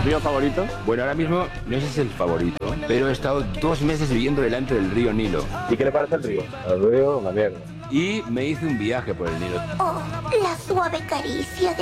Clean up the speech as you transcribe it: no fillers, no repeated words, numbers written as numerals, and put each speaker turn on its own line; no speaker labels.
¿Río favorito?
Bueno, ahora mismo no sé si es el favorito, pero he estado 2 meses viviendo delante del río Nilo.
¿Y qué le parece el río? El río, una mierda.
Y me hice un viaje por el Nilo.
Oh, la suave caricia de